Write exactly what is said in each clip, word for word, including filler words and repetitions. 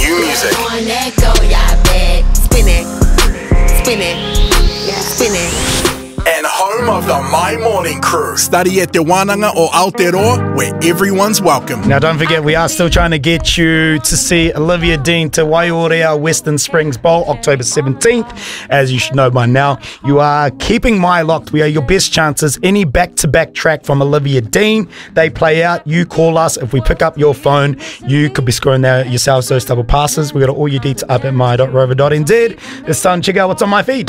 new music. Spin it, spin it, spin it. And home of the My Morning Crew. Study at Te Wānanga or Aotearoa, where everyone's welcome. Now, don't forget, we are still trying to get you to see Olivia Dean to Waiorea Western Springs Bowl, October seventeenth. As you should know by now, you are keeping My Locked. We are your best chances. Any back-to-back track from Olivia Dean, they play out. You call us. If we pick up your phone, you could be scoring there yourselves those double passes. We got all your details up at my dot rover dot n z. It's time to check out what's on my feed.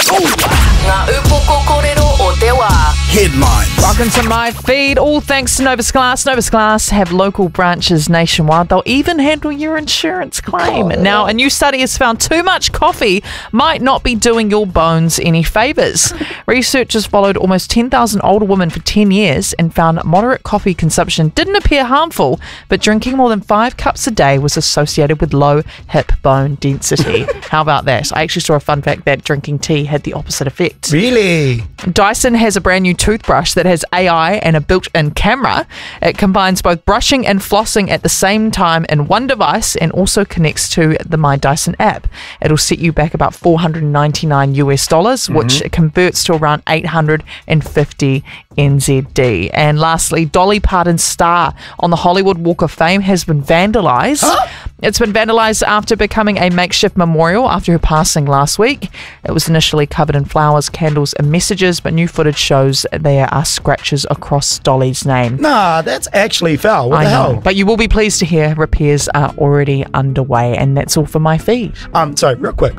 Headlines. Welcome to my feed. All thanks to Novus Glass. Novus Glass have local branches nationwide. They'll even handle your insurance claim. Oh. Now, a new study has found too much coffee might not be doing your bones any favours. Researchers followed almost ten thousand older women for ten years and found moderate coffee consumption didn't appear harmful, but drinking more than five cups a day was associated with low hip bone density. How about that? I actually saw a fun fact that drinking tea had the opposite effect. Really? Dyson has a brand new toothbrush that has A I and a built-in camera. It combines both brushing and flossing at the same time in one device and also connects to the My Dyson app. It'll set you back about four hundred ninety-nine US dollars, mm-hmm. which converts to around eight hundred fifty N Z D. And lastly, Dolly Parton's star on the Hollywood Walk of Fame has been vandalised. Huh? It's been vandalised after becoming a makeshift memorial after her passing last week. It was initially covered in flowers, candles and messages, but new footage shows there are scratches across Dolly's name. Nah, that's actually foul. What I the know, hell? but you will be pleased to hear repairs are already underway, and that's all for my feed. Um, sorry, real quick.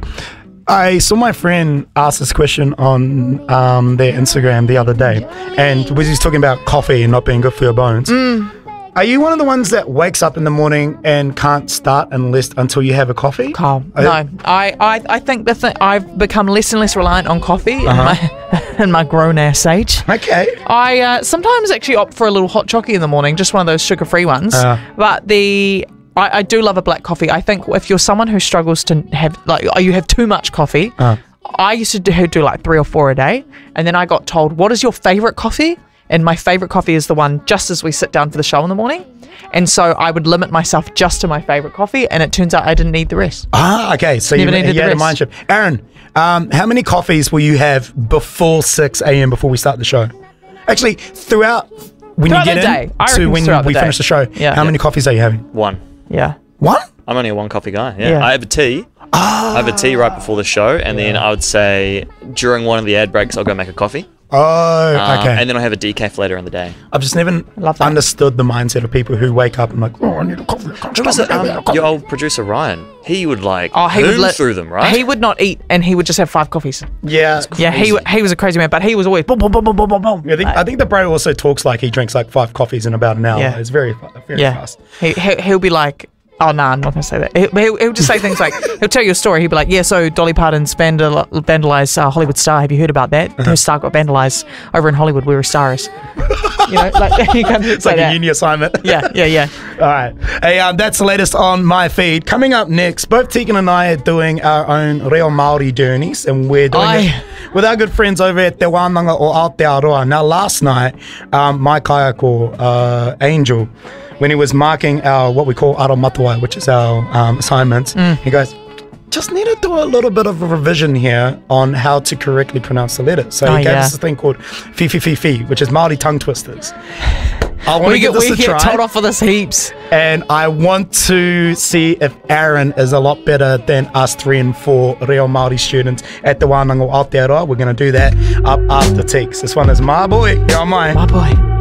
I saw my friend ask this question on um, their Instagram the other day, and was he's talking about coffee and not being good for your bones. Mm. Are you one of the ones that wakes up in the morning and can't start unless until you have a coffee? Carl, no. I, I, I think the thing, I've become less and less reliant on coffee uh-huh. in my in my grown ass age. Okay. I uh, sometimes actually opt for a little hot chocolate in the morning, just one of those sugar free ones. Uh. But the I, I do love a black coffee. I think if you're someone who struggles to have like you have too much coffee, uh. I used to do, do like three or four a day, and then I got told, "What is your favorite coffee?" And my favourite coffee is the one just as we sit down for the show in the morning. And so I would limit myself just to my favourite coffee, and it turns out I didn't need the rest. Ah, okay. So Never you, you had a mind shift. Aaron, um, how many coffees will you have before six a.m. before we start the show? Actually, throughout when throughout you get the in day. I to when we the finish the show, yeah. how yeah. many coffees are you having? One. Yeah. One? I'm only a one coffee guy. Yeah. yeah. I have a tea. Ah. I have a tea right before the show, and yeah. then I would say during one of the ad breaks, I'll go make a coffee. Oh, um, okay. And then I have a decaf later in the day. I've just never understood the mindset of people who wake up and like, oh, I need a coffee. I can't Who was it? Um, coffee. Your old producer Ryan. He would like oh, he boom would let, through them, right? He would not eat, and he would just have five coffees. Yeah, yeah. He he was a crazy man, but he was always boom, boom, boom, boom, boom, boom, boom. I think I think the bro also talks like he drinks like five coffees in about an hour. Yeah. It's very very yeah. fast. He, he he'll be like. Oh, no, nah, I'm not going to say that. He'll, he'll just say things like, he'll tell you a story. He'll be like, yeah, so Dolly Parton's vandal- vandalised uh, Hollywood star. Have you heard about that? Uh-huh. Her star got vandalised over in Hollywood where her star is. You know, like, you can't it's say like that. a uni assignment. Yeah, yeah, yeah. All right. Hey, um, that's the latest on my feed. Coming up next, both Tegan and I are doing our own Reo Māori journeys, and we're doing I... it with our good friends over at Te Wānanga o Aotearoa. Now, last night, um, my kayako, uh, Angel, when he was marking our what we call aromatua, which is our um, assignments, mm. he goes, just need to do a little bit of a revision here on how to correctly pronounce the letters. So oh, he gave yeah. us this thing called fi fi fi fi, which is Māori tongue twisters. I want we to give get, this we a get try. told off for this heaps. And I want to see if Aaron is a lot better than us three and four Reo Māori students at the Wānanga o Aotearoa. We're going to do that up after Teeks. This one is My Boy. You're on mine. My Boy.